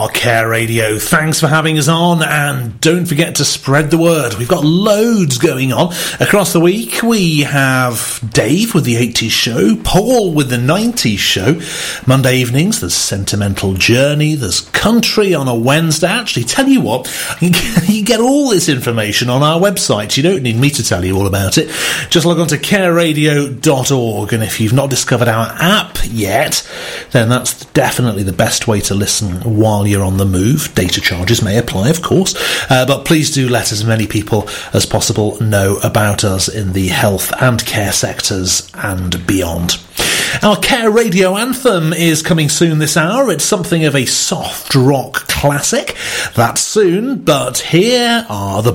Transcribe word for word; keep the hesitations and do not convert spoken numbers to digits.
Care Radio, thanks for having us on, and don't forget to spread the word. We've got loads going on across the week. We have Dave with the eighties show, Paul with the nineties show. Monday evenings there's Sentimental Journey, there's Country on a Wednesday. Actually, tell you what, you get all this information on our website. You don't need me to tell you all about it. Just log on to care radio dot org, and if you've not discovered our app yet, then that's definitely the best way to listen while you're on the move. Data charges may apply, of course, uh, but please do let as many people as possible know about us in the health and care sectors and beyond. Our Care Radio anthem is coming soon this hour. It's something of a soft rock classic. That's soon, but here are the